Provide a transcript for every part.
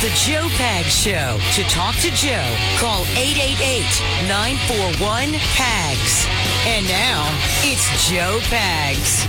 The Joe Pags Show. To talk to Joe, call 888-941-PAGS. And now, it's Joe Pags.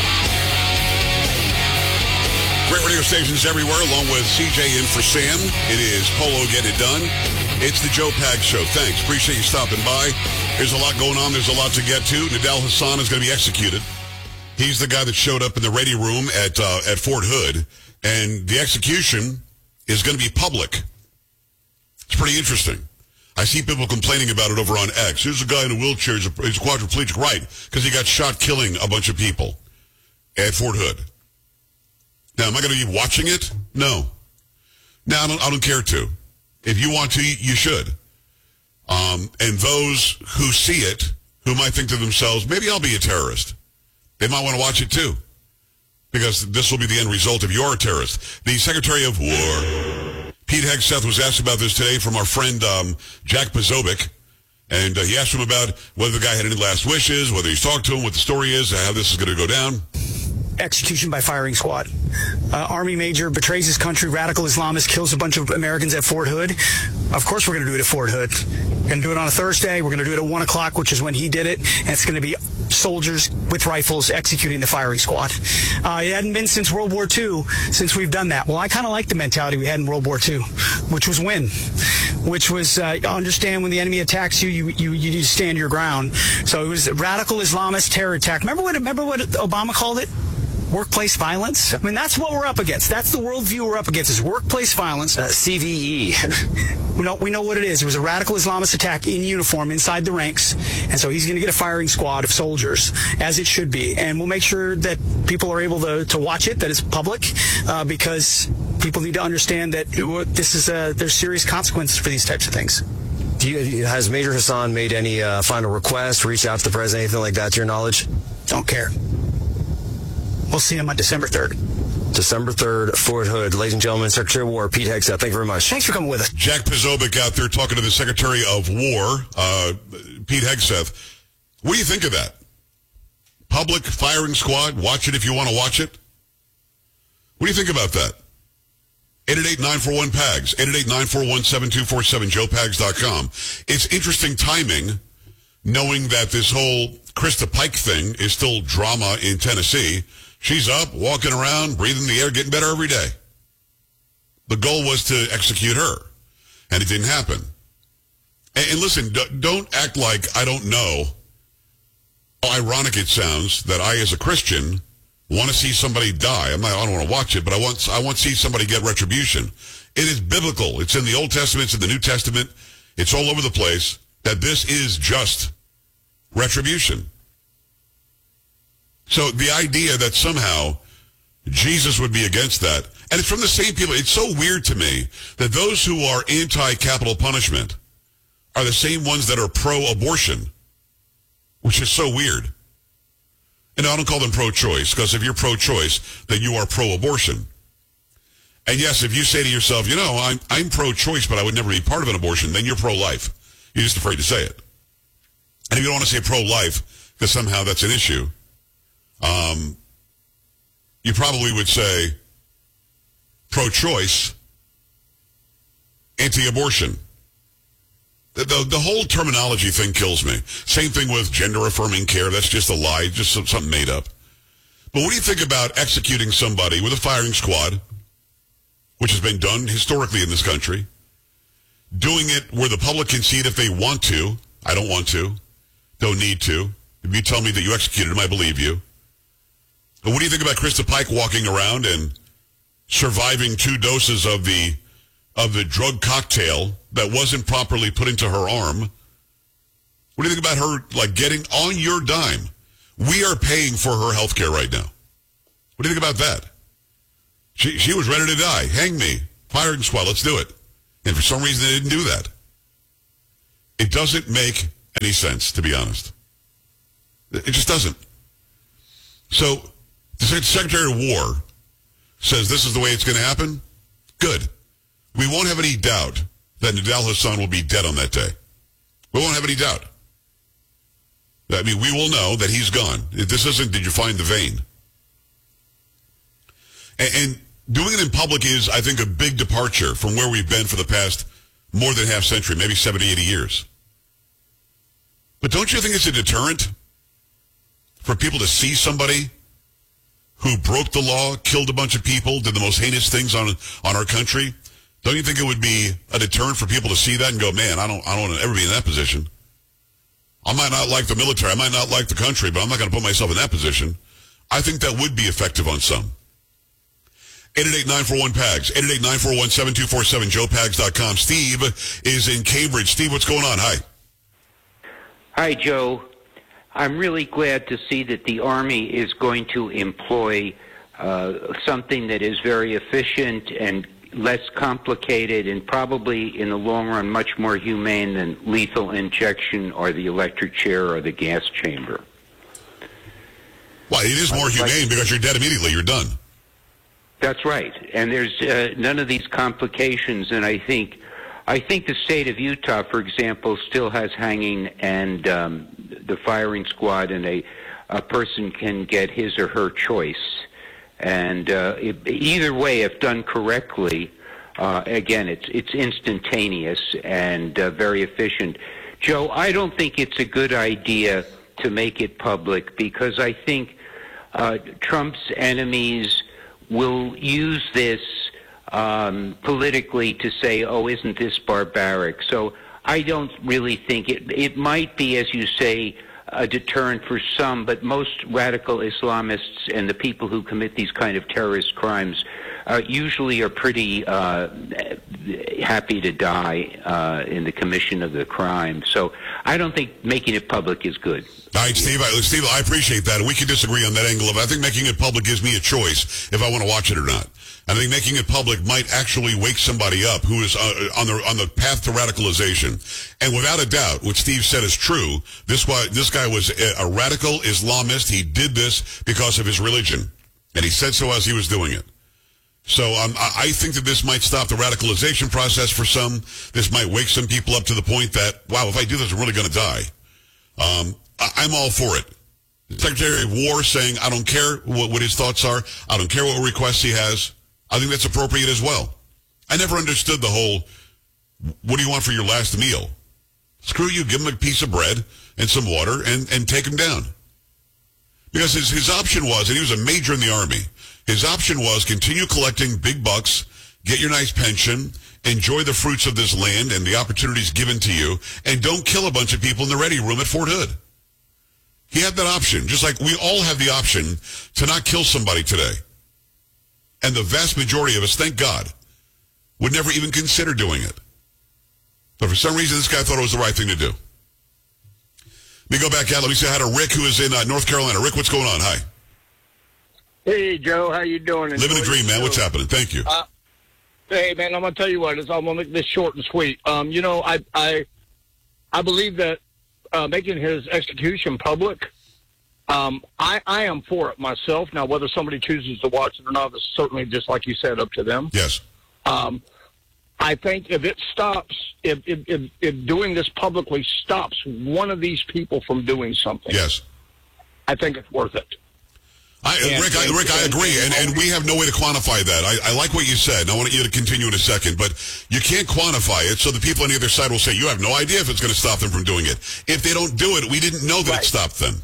Great radio stations everywhere, along with CJ in for Sam. It is Polo Get It Done. It's the Joe Pags Show. Thanks. Appreciate you stopping by. There's a lot going on. There's a lot to get to. Nidal Hasan is going to be executed. He's the guy that showed up in the radio room at Fort Hood. And the execution is going to be public. It's pretty interesting. I see people complaining about it over on X. Here's a guy in a wheelchair. He's quadriplegic. Right, because he got shot killing a bunch of people at Fort Hood. Now, am I going to be watching it? No. Now, I don't care to. If you want to, you should. And those who see it, who might think to themselves, maybe I'll be a terrorist. They might want to watch it too. Because this will be the end result if you're a terrorist. The Secretary of War, Pete Hegseth, was asked about this today from our friend Jack Posobiec. And he asked him about whether the guy had any last wishes, whether he's talked to him, what the story is, how this is going to go down. Execution by firing squad. Army major betrays his country, radical Islamist, kills a bunch of Americans at Fort Hood. Of course we're going to do it at Fort Hood. We're going to do it on a Thursday. We're going to do it at 1 o'clock, which is when he did it. And it's going to be soldiers with rifles executing the firing squad. It hadn't been since World War II since we've done that. Well, I kind of like the mentality we had in World War II, which was win, which was understand when the enemy attacks you, you need to stand your ground. So it was a radical Islamist terror attack. Remember what Obama called it? Workplace violence? I mean, that's what we're up against. That's the worldview we're up against, is workplace violence. CVE. We know what it is. It was a radical Islamist attack in uniform inside the ranks, and so he's going to get a firing squad of soldiers, as it should be. And we'll make sure that people are able to watch it, that it's public, because people need to understand that there's serious consequences for these types of things. Has Major Hasan made any final requests, reached out to the president, anything like that, to your knowledge? Don't care. We'll see him on December 3rd. December 3rd, Fort Hood. Ladies and gentlemen, Secretary of War, Pete Hegseth. Thank you very much. Thanks for coming with us. Jack Posobiec out there talking to the Secretary of War, Pete Hegseth. What do you think of that? Public firing squad? Watch it if you want to watch it. What do you think about that? 888-941-PAGS. 888-941-7247. JoePags.com. It's interesting timing, knowing that this whole Krista Pike thing is still drama in Tennessee. She's up, walking around, breathing the air, getting better every day. The goal was to execute her, and it didn't happen. And listen, don't act like I don't know how ironic it sounds that I, as a Christian, want to see somebody die. I don't want to watch it, but I want to see somebody get retribution. It is biblical. It's in the Old Testament. It's in the New Testament. It's all over the place that this is just retribution. So the idea that somehow Jesus would be against that, and it's from the same people. It's so weird to me that those who are anti-capital punishment are the same ones that are pro-abortion, which is so weird. And I don't call them pro-choice, because if you're pro-choice, then you are pro-abortion. And yes, if you say to yourself, I'm pro-choice, but I would never be part of an abortion, then you're pro-life. You're just afraid to say it. And if you don't want to say pro-life, because somehow that's an issue, you probably would say pro-choice, anti-abortion. The whole terminology thing kills me. Same thing with gender-affirming care. That's just a lie, just something made up. But what do you think about executing somebody with a firing squad, which has been done historically in this country, doing it where the public can see it if they want to? I don't want to. Don't need to. If you tell me that you executed him, I believe you. But what do you think about Krista Pike walking around and surviving 2 doses of the drug cocktail that wasn't properly put into her arm? What do you think about her, getting on your dime? We are paying for her health care right now. What do you think about that? She was ready to die. Hang me. Firing squad. Let's do it. And for some reason, they didn't do that. It doesn't make any sense, to be honest. It just doesn't. So, the Secretary of War says this is the way it's going to happen. Good. We won't have any doubt that Nidal Hasan will be dead on that day. We won't have any doubt. I mean, we will know that he's gone. This isn't, did you find the vein? And doing it in public is, I think, a big departure from where we've been for the past more than half century, maybe 70, 80 years. But don't you think it's a deterrent for people to see somebody who broke the law, killed a bunch of people, did the most heinous things on our country? Don't you think it would be a deterrent for people to see that and go, man, I don't want to ever be in that position? I might not like the military, I might not like the country, but I'm not going to put myself in that position. I think that would be effective on some. 888-941-PAGS, 888-941-7247, joepags.com. Steve is in Cambridge. Steve, what's going on? Hi. Hi, Joe. I'm really glad to see that the Army is going to employ something that is very efficient and less complicated and probably in the long run much more humane than lethal injection or the electric chair or the gas chamber. Well, it is more humane because you're dead immediately. You're done. That's right. And there's none of these complications. And I think the state of Utah, for example, still has hanging and the firing squad, and a person can get his or her choice. And either way, if done correctly, again, it's instantaneous and very efficient. Joe, I don't think it's a good idea to make it public because I think Trump's enemies will use this politically to say, oh, isn't this barbaric? So I don't really think it might be, as you say, a deterrent for some, but most radical Islamists and the people who commit these kind of terrorist crimes usually are pretty happy to die in the commission of the crime. So I don't think making it public is good. All right, Steve, I appreciate that. And we can disagree on that angle of I think making it public gives me a choice if I want to watch it or not. I think making it public might actually wake somebody up who is on the path to radicalization. And without a doubt, what Steve said is true. This guy was a radical Islamist. He did this because of his religion. And he said so as he was doing it. So I think that this might stop the radicalization process for some. This might wake some people up to the point that, wow, if I do this, I'm really going to die. I'm all for it. The Secretary of War saying, I don't care what his thoughts are. I don't care what requests he has. I think that's appropriate as well. I never understood the whole, what do you want for your last meal? Screw you, give him a piece of bread and some water and take him down. Because his option was, and he was a major in the Army, his option was continue collecting big bucks, get your nice pension, enjoy the fruits of this land and the opportunities given to you, and don't kill a bunch of people in the ready room at Fort Hood. He had that option, just like we all have the option to not kill somebody today. And the vast majority of us, thank God, would never even consider doing it. But for some reason, this guy thought it was the right thing to do. Let me go back out. Let me say hi to Rick, who is in North Carolina. Rick, what's going on? Hi. Hey, Joe. How you doing? Living a dream, man. What's happening? Thank you. Hey, man, I'm going to tell you what. I'm going to make this short and sweet. I believe that making his execution public, I am for it myself. Now, whether somebody chooses to watch it or not is certainly, just like you said, up to them. Yes. I think if it stops, if doing this publicly stops one of these people from doing something, yes, I think it's worth it. Rick, I agree, and we have no way to quantify that. I like what you said, and I want you to continue in a second, but you can't quantify it, so the people on the other side will say, you have no idea if it's going to stop them from doing it. If they don't do it, we didn't know that it stopped them.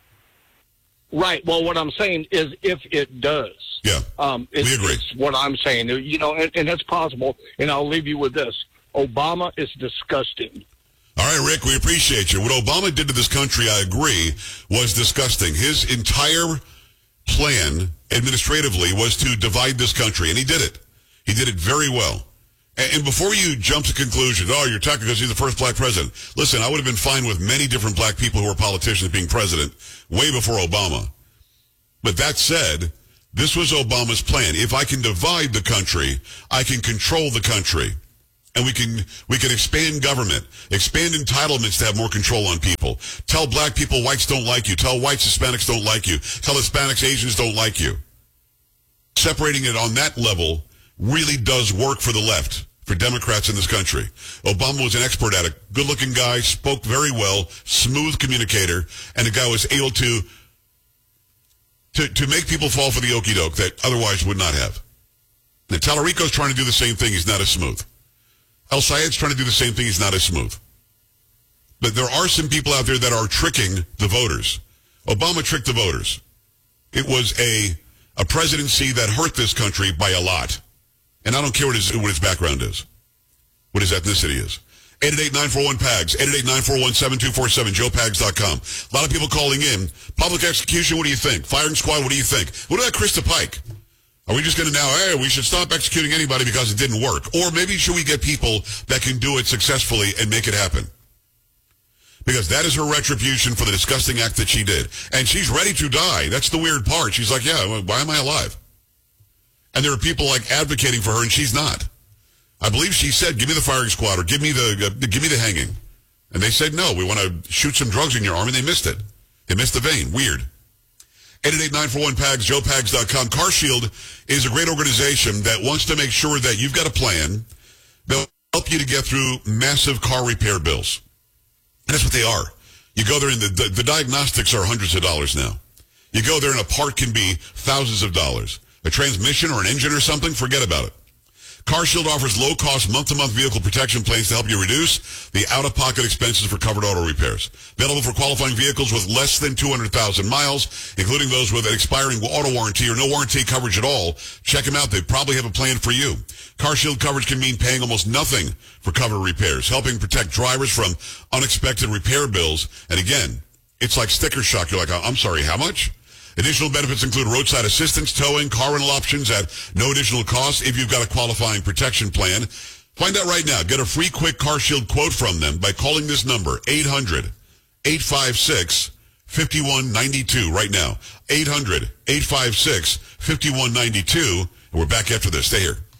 Right. Well, what I'm saying is if it does. Yeah, we agree. It's what I'm saying. You know, and that's possible, and I'll leave you with this. Obama is disgusting. All right, Rick, we appreciate you. What Obama did to this country, I agree, was disgusting. His entire plan administratively was to divide this country, and he did it. He did it very well. And before you jump to conclusions, oh, you're talking because he's the first black president. Listen, I would have been fine with many different black people who were politicians being president way before Obama. But that said, this was Obama's plan. If I can divide the country, I can control the country. And we can expand government, expand entitlements to have more control on people. Tell black people whites don't like you. Tell whites Hispanics don't like you. Tell Hispanics Asians don't like you. Separating it on that level really does work for the left, for Democrats in this country. Obama was an expert at it. Good-looking guy, spoke very well, smooth communicator, and the guy was able to make people fall for the okie doke that otherwise would not have. Now, Tallarico's trying to do the same thing. He's not as smooth. El Sayed's trying to do the same thing. He's not as smooth. But there are some people out there that are tricking the voters. Obama tricked the voters. It was a presidency that hurt this country by a lot. And I don't care what his background is, what his ethnicity is. 888-941-PAGS, 888-941-7247, joepags.com. A lot of people calling in. Public execution, what do you think? Firing squad, what do you think? What about Krista Pike? Are we just going to now, hey, we should stop executing anybody because it didn't work? Or maybe should we get people that can do it successfully and make it happen? Because that is her retribution for the disgusting act that she did. And she's ready to die. That's the weird part. She's like, yeah, why am I alive? And there are people like advocating for her, and she's not. I believe she said, give me the firing squad or give me the hanging. And they said, no, we want to shoot some drugs in your arm, and they missed it. They missed the vein. Weird. 888-941-PAGS, joepags.com. CarShield is a great organization that wants to make sure that you've got a plan that will help you to get through massive car repair bills. And that's what they are. You go there and the diagnostics are hundreds of dollars now. You go there and a part can be thousands of dollars. A transmission or an engine or something, forget about it. CarShield offers low-cost month-to-month vehicle protection plans to help you reduce the out-of-pocket expenses for covered auto repairs. Available for qualifying vehicles with less than 200,000 miles, including those with an expiring auto warranty or no warranty coverage at all. Check them out. They probably have a plan for you. CarShield coverage can mean paying almost nothing for covered repairs, helping protect drivers from unexpected repair bills. And again, it's like sticker shock. You're like, I'm sorry, how much? Additional benefits include roadside assistance, towing, car rental options at no additional cost if you've got a qualifying protection plan. Find out right now. Get a free quick CarShield quote from them by calling this number, 800-856-5192 right now. 800-856-5192. And we're back after this. Stay here.